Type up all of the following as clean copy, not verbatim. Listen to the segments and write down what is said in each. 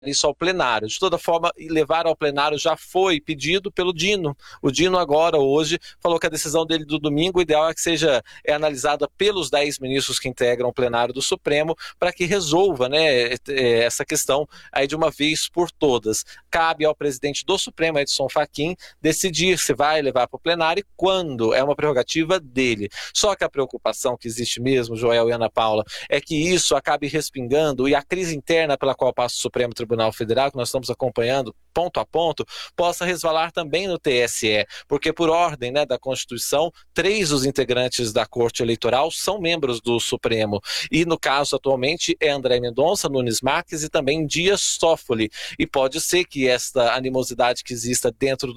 isso ao plenário. De toda forma, levar ao plenário já foi pedido pelo Dino. O Dino agora, hoje, falou que a decisão dele do domingo, o ideal é que seja analisada pelos 10 ministros que integram o plenário do Supremo, para que resolva, né, essa questão aí de uma vez por todas. Cabe ao presidente do Supremo, Edson Fachin, decidir se vai levar para o plenário e quando. É uma prerrogativa dele. Só que a preocupação que existe mesmo, Joel e Ana Paula, é que isso acabe respingando e a crise interna pela qual passa o Supremo Tribunal Federal, que nós estamos acompanhando ponto a ponto, possa resvalar também no TSE, porque por ordem, né, da Constituição, 3 dos integrantes da Corte Eleitoral são membros do Supremo, e no caso atualmente é André Mendonça, Nunes Marques e também Dias Toffoli, e pode ser que esta animosidade que exista dentro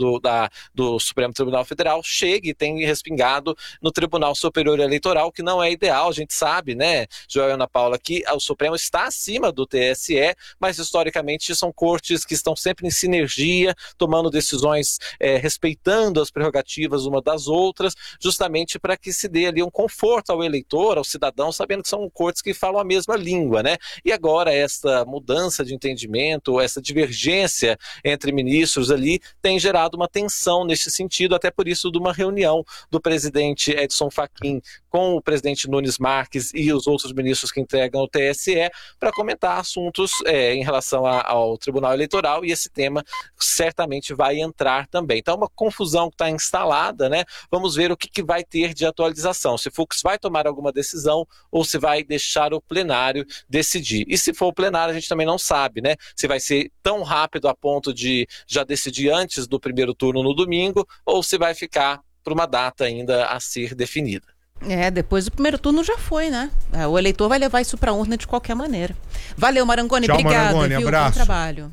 do Supremo Tribunal Federal chegue e tenha respingado no Tribunal Superior Eleitoral, que não é ideal. A gente sabe, né, Joel e Ana Paula, que o Supremo está acima do TSE, mas historicamente são cortes que estão sempre em sinergia, tomando decisões, respeitando as prerrogativas uma das outras, justamente para que se dê ali um conforto ao eleitor, ao cidadão, sabendo que são cortes que falam a mesma língua, né? E agora essa mudança de entendimento, essa divergência entre ministros ali, tem gerado uma tensão nesse sentido, até por isso de uma reunião do presidente Edson Fachin com o presidente Nunes Marques e os outros ministros que integram o TSE para comentar assuntos em relação ao Tribunal Eleitoral, e esse tema certamente vai entrar também. Então é uma confusão que está instalada, né? Vamos ver o que vai ter de atualização, se Fux vai tomar alguma decisão ou se vai deixar o plenário decidir. E se for o plenário, a gente também não sabe, né? Se vai ser tão rápido a ponto de já decidir antes do primeiro turno no domingo, ou se vai ficar para uma data ainda a ser definida. Depois do primeiro turno já foi, né? O eleitor vai levar isso para a urna de qualquer maneira. Valeu, Marangoni. Tchau, obrigada, Marangoni, viu? abraço. Bom trabalho.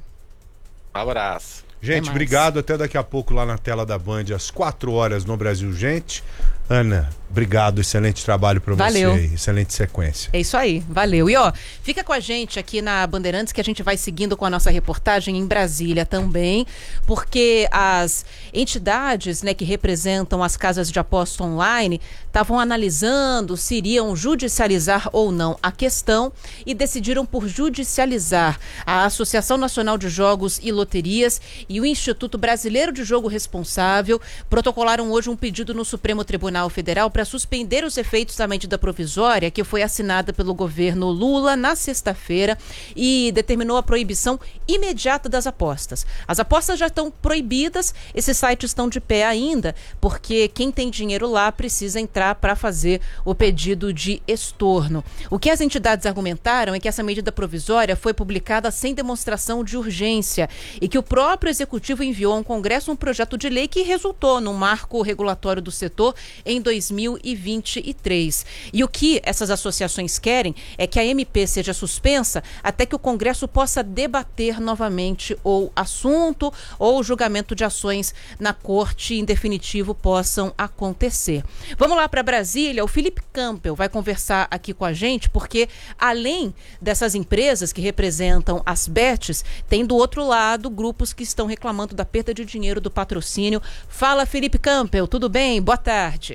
Abraço. Gente, obrigado. Até daqui a pouco lá na tela da Band, às 4 horas no Brasil. Gente, Ana, obrigado. Excelente trabalho para você aí. Excelente sequência. É isso aí. Valeu. E fica com a gente aqui na Bandeirantes, que a gente vai seguindo com a nossa reportagem em Brasília também, porque as entidades, né, que representam as casas de aposta online estavam analisando se iriam judicializar ou não a questão e decidiram por judicializar. A Associação Nacional de Jogos e Loterias e o Instituto Brasileiro de Jogo Responsável protocolaram hoje um pedido no Supremo Tribunal Federal para suspender os efeitos da medida provisória que foi assinada pelo governo Lula na sexta-feira e determinou a proibição imediata das apostas. As apostas já estão proibidas, esses sites estão de pé ainda, porque quem tem dinheiro lá precisa entrar para fazer o pedido de estorno. O que as entidades argumentaram é que essa medida provisória foi publicada sem demonstração de urgência e que o próprio Executivo enviou ao Congresso um projeto de lei que resultou no marco regulatório do setor em 2023. E o que essas associações querem é que a MP seja suspensa até que o Congresso possa debater novamente o assunto ou o julgamento de ações na Corte em definitivo possam acontecer. Vamos lá para Brasília. O Felipe Campbell vai conversar aqui com a gente, porque além dessas empresas que representam as bets, tem do outro lado grupos que estão reclamando da perda de dinheiro do patrocínio. Fala, Felipe Campbell, tudo bem? Boa tarde.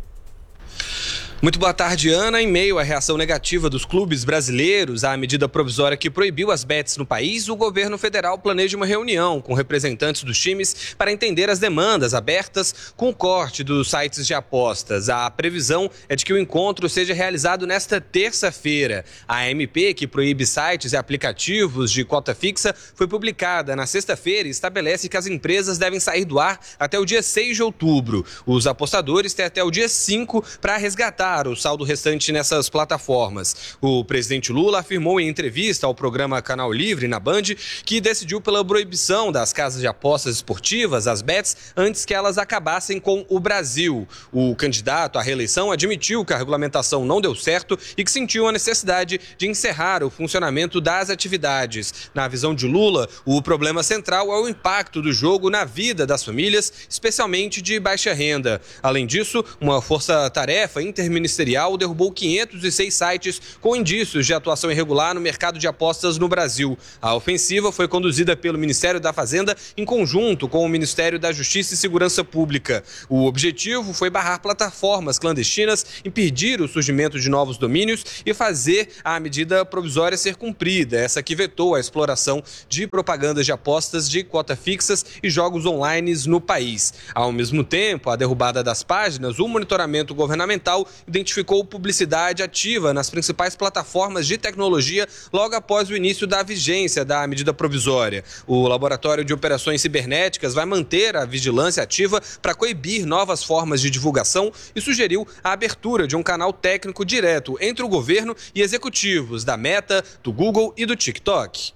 Muito boa tarde, Ana. Em meio à reação negativa dos clubes brasileiros à medida provisória que proibiu as bets no país, o governo federal planeja uma reunião com representantes dos times para entender as demandas abertas com o corte dos sites de apostas. A previsão é de que o encontro seja realizado nesta terça-feira. A MP, que proíbe sites e aplicativos de cota fixa, foi publicada na sexta-feira e estabelece que as empresas devem sair do ar até o dia 6 de outubro. Os apostadores têm até o dia 5 para resgatar o saldo restante nessas plataformas. O presidente Lula afirmou em entrevista ao programa Canal Livre na Band que decidiu pela proibição das casas de apostas esportivas, as bets, antes que elas acabassem com o Brasil. O candidato à reeleição admitiu que a regulamentação não deu certo e que sentiu a necessidade de encerrar o funcionamento das atividades. Na visão de Lula, o problema central é o impacto do jogo na vida das famílias, especialmente de baixa renda. Além disso, uma força-tarefa interministerial ministerial derrubou 506 sites com indícios de atuação irregular no mercado de apostas no Brasil. A ofensiva foi conduzida pelo Ministério da Fazenda em conjunto com o Ministério da Justiça e Segurança Pública. O objetivo foi barrar plataformas clandestinas, impedir o surgimento de novos domínios e fazer a medida provisória ser cumprida, essa que vetou a exploração de propagandas de apostas de cota fixas e jogos online no país. Ao mesmo tempo, a derrubada das páginas, o monitoramento governamental identificou publicidade ativa nas principais plataformas de tecnologia logo após o início da vigência da medida provisória. O Laboratório de Operações Cibernéticas vai manter a vigilância ativa para coibir novas formas de divulgação e sugeriu a abertura de um canal técnico direto entre o governo e executivos da Meta, do Google e do TikTok.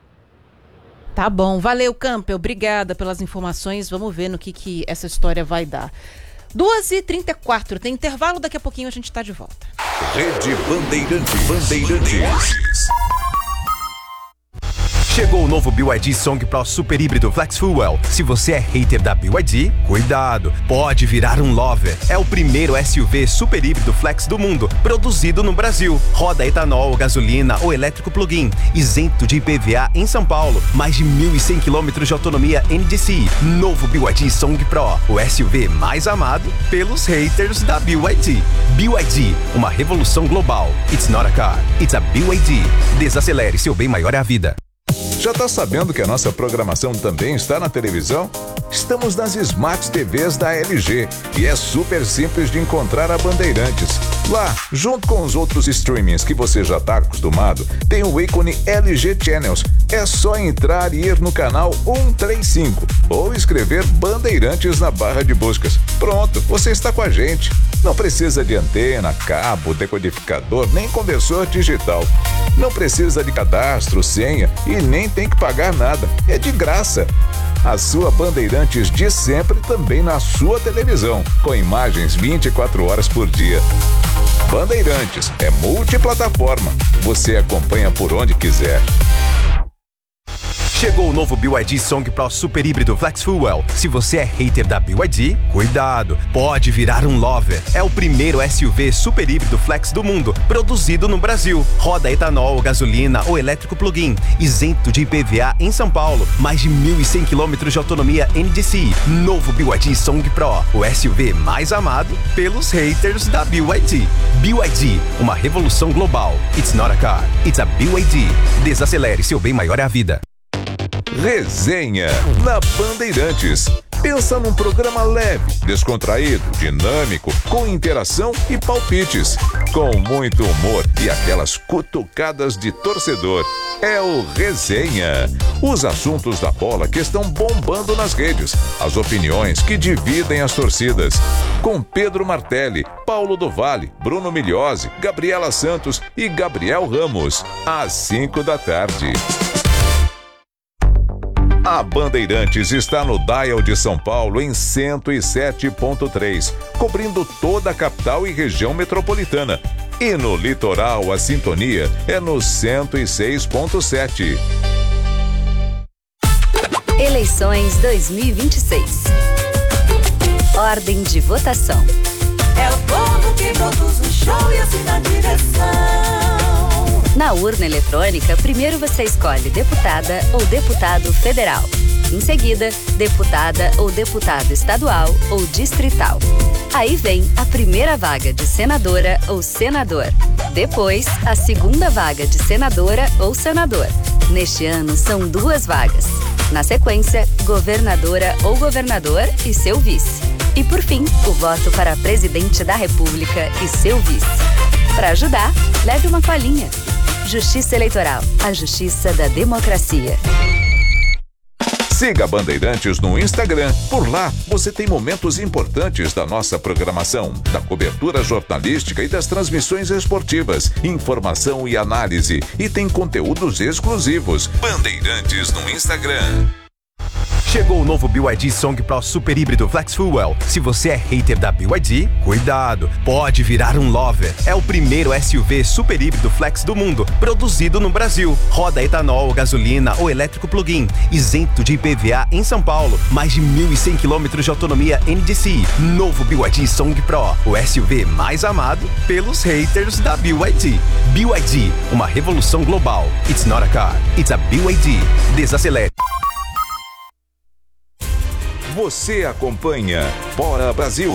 Tá bom, valeu, Campbell, obrigada pelas informações. Vamos ver no que essa história vai dar. 2h34, tem intervalo, daqui a pouquinho a gente tá de volta. Rede Bandeirantes. Chegou o novo BYD Song Pro Super Híbrido Flex Fuel. Se você é hater da BYD, cuidado, pode virar um lover. É o primeiro SUV super híbrido flex do mundo, produzido no Brasil. Roda etanol, gasolina ou elétrico plug-in, isento de IPVA em São Paulo. Mais de 1.100 km de autonomia NDCi. Novo BYD Song Pro, o SUV mais amado pelos haters da BYD. BYD, uma revolução global. It's not a car, it's a BYD. Desacelere, seu bem maior é a vida. Já tá sabendo que a nossa programação também está na televisão? Estamos nas Smart TVs da LG e é super simples de encontrar a Bandeirantes. Lá, junto com os outros streamings que você já está acostumado, tem o ícone LG Channels. É só entrar e ir no canal 135 ou escrever Bandeirantes na barra de buscas. Pronto, você está com a gente. Não precisa de antena, cabo, decodificador, nem conversor digital. Não precisa de cadastro, senha e nem tem que pagar nada. É de graça. A sua Bandeirantes de sempre também na sua televisão, com imagens 24 horas por dia. Bandeirantes é multiplataforma. Você acompanha por onde quiser. Chegou o novo BYD Song Pro Super Híbrido Flex Fuel. Se você é hater da BYD, cuidado, pode virar um lover. É o primeiro SUV super híbrido flex do mundo, produzido no Brasil. Roda etanol, gasolina ou elétrico plug-in, isento de IPVA em São Paulo. Mais de 1.100 km de autonomia NDCi. Novo BYD Song Pro, o SUV mais amado pelos haters da BYD. BYD, uma revolução global. It's not a car, it's a BYD. Desacelere, seu bem maior é a vida. Resenha na Bandeirantes. Pensa num programa leve, descontraído, dinâmico, com interação e palpites, com muito humor e aquelas cutucadas de torcedor. É o Resenha. Os assuntos da bola que estão bombando nas redes, as opiniões que dividem as torcidas. Com Pedro Martelli, Paulo do Vale, Bruno Migliozzi, Gabriela Santos e Gabriel Ramos, às 5 da tarde. A Bandeirantes está no Dial de São Paulo em 107.3, cobrindo toda a capital e região metropolitana. E no litoral, a sintonia é no 106.7. Eleições 2026. Ordem de votação. É o povo que produz o show e assina a direção. Na urna eletrônica, primeiro você escolhe deputada ou deputado federal. Em seguida, deputada ou deputado estadual ou distrital. Aí vem a primeira vaga de senadora ou senador. Depois, a segunda vaga de senadora ou senador. Neste ano, são 2 vagas. Na sequência, governadora ou governador e seu vice. E por fim, o voto para presidente da República e seu vice. Para ajudar, leve uma colinha. Justiça Eleitoral, a justiça da democracia. Siga Bandeirantes no Instagram. Por lá, você tem momentos importantes da nossa programação, da cobertura jornalística e das transmissões esportivas, informação e análise. E tem conteúdos exclusivos. Bandeirantes no Instagram. Chegou o novo BYD Song Pro Super Híbrido Flex Fuel. Se você é hater da BYD, cuidado, pode virar um lover. É o primeiro SUV super híbrido flex do mundo, produzido no Brasil. Roda etanol, gasolina ou elétrico plug-in, isento de IPVA em São Paulo. Mais de 1.100 km de autonomia NDCi. Novo BYD Song Pro, o SUV mais amado pelos haters da BYD. BYD, uma revolução global. It's not a car, it's a BYD. Desacelere. Você acompanha Bora Brasil.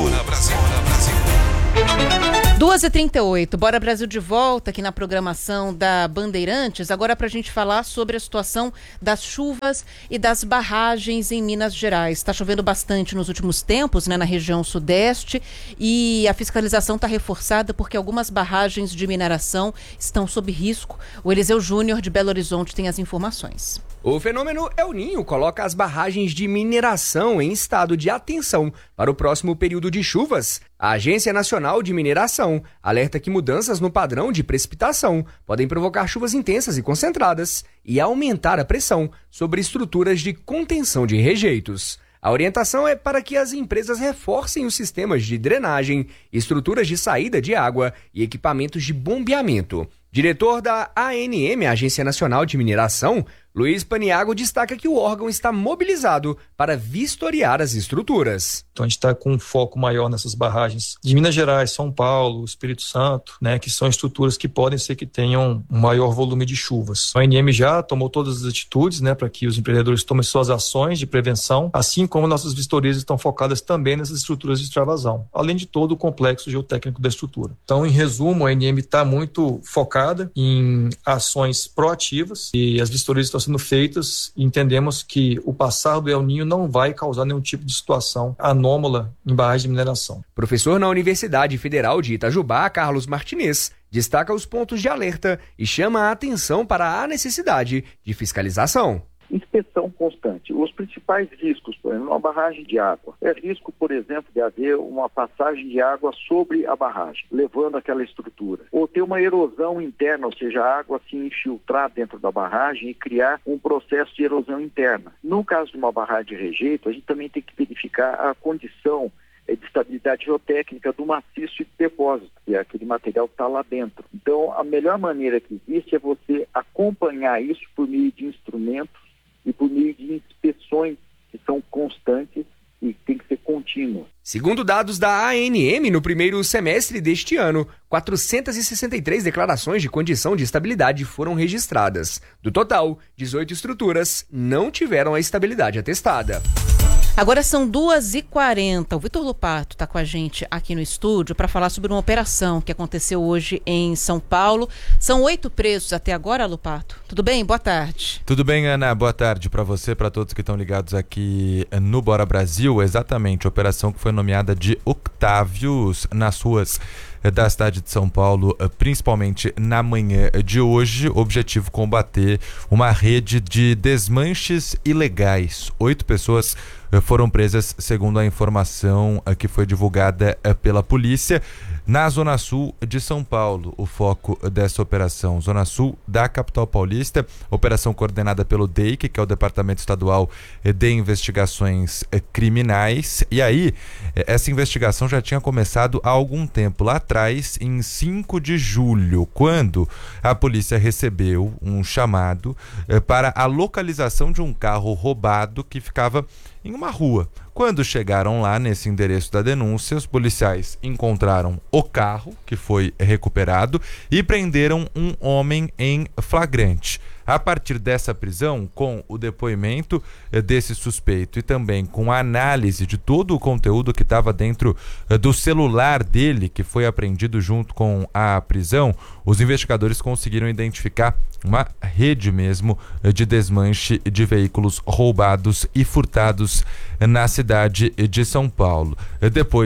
2h38, Bora Brasil de volta aqui na programação da Bandeirantes, agora para a gente falar sobre a situação das chuvas e das barragens em Minas Gerais. Está chovendo bastante nos últimos tempos, né, na região sudeste, e a fiscalização está reforçada porque algumas barragens de mineração estão sob risco. O Eliseu Júnior de Belo Horizonte tem as informações. O fenômeno El Niño coloca as barragens de mineração em estado de atenção para o próximo período de chuvas. A Agência Nacional de Mineração alerta que mudanças no padrão de precipitação podem provocar chuvas intensas e concentradas e aumentar a pressão sobre estruturas de contenção de rejeitos. A orientação é para que as empresas reforcem os sistemas de drenagem, estruturas de saída de água e equipamentos de bombeamento. Diretor da ANM, Agência Nacional de Mineração, Luiz Paniago destaca que o órgão está mobilizado para vistoriar as estruturas. Então a gente está com um foco maior nessas barragens de Minas Gerais, São Paulo, Espírito Santo, né, que são estruturas que podem ser que tenham um maior volume de chuvas. A ANM já tomou todas as atitudes, né, para que os empreendedores tomem suas ações de prevenção, assim como nossas vistorias estão focadas também nessas estruturas de extravasão, além de todo o complexo geotécnico da estrutura. Então, em resumo, a ANM está muito focada em ações proativas e as vistorias estão sendo feitas e entendemos que o passar do El Niño não vai causar nenhum tipo de situação anômala em barragem de mineração. Professor na Universidade Federal de Itajubá, Carlos Martinez, destaca os pontos de alerta e chama a atenção para a necessidade de fiscalização. Inspeção constante. Os principais riscos, por exemplo, uma barragem de água. É risco, por exemplo, de haver uma passagem de água sobre a barragem, levando aquela estrutura. Ou ter uma erosão interna, ou seja, a água se infiltrar dentro da barragem e criar um processo de erosão interna. No caso de uma barragem de rejeito, a gente também tem que verificar a condição de estabilidade geotécnica do maciço de depósito, que é aquele material que está lá dentro. Então, a melhor maneira que existe é você acompanhar isso por meio de instrumentos e por meio de inspeções que são constantes e tem que ser contínuas. Segundo dados da ANM, no primeiro semestre deste ano, 463 declarações de condição de estabilidade foram registradas. Do total, 18 estruturas não tiveram a estabilidade atestada. Agora são 2h40. O Vitor Lupato está com a gente aqui no estúdio para falar sobre uma operação que aconteceu hoje em São Paulo. São 8 presos até agora, Lupato. Tudo bem? Boa tarde. Tudo bem, Ana. Boa tarde para você, para todos que estão ligados aqui no Bora Brasil. Exatamente, a operação que foi nomeada de Octávios nas ruas da cidade de São Paulo, principalmente na manhã de hoje. Objetivo: combater uma rede de desmanches ilegais. 8 pessoas foram presas, segundo a informação que foi divulgada pela polícia, na Zona Sul de São Paulo. O foco dessa operação, Zona Sul da capital paulista, operação coordenada pelo DEIC, que é o Departamento Estadual de Investigações Criminais. E aí, essa investigação já tinha começado há algum tempo, lá atrás, em 5 de julho, quando a polícia recebeu um chamado para a localização de um carro roubado que ficava em uma rua. Quando chegaram lá nesse endereço da denúncia, os policiais encontraram o carro, que foi recuperado, e prenderam um homem em flagrante. A partir dessa prisão, com o depoimento desse suspeito e também com a análise de todo o conteúdo que estava dentro do celular dele, que foi apreendido junto com a prisão, os investigadores conseguiram identificar uma rede mesmo de desmanche de veículos roubados e furtados na cidade de São Paulo. Depois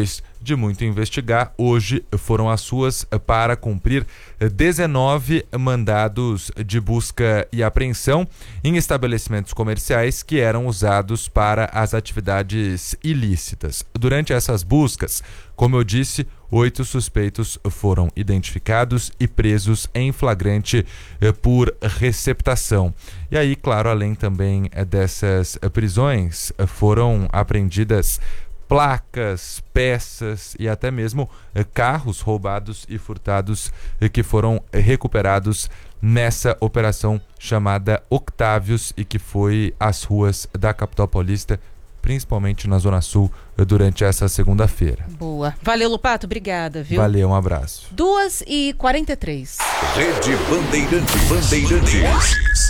de muito investigar, hoje foram as suas para cumprir 19 mandados de busca e apreensão em estabelecimentos comerciais que eram usados para as atividades ilícitas. Durante essas buscas, como eu disse, 8 suspeitos foram identificados e presos em flagrante por receptação. E aí, claro, além também dessas prisões, foram apreendidas placas, peças e até mesmo carros roubados e furtados que foram recuperados nessa operação chamada Octávios e que foi às ruas da capital paulista, principalmente na Zona Sul, durante essa segunda-feira. Boa. Valeu, Lopato. Obrigada, viu? Valeu, um abraço. 2h43. Rede Bandeirantes.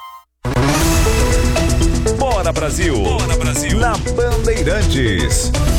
Bora Brasil! Na Bandeirantes.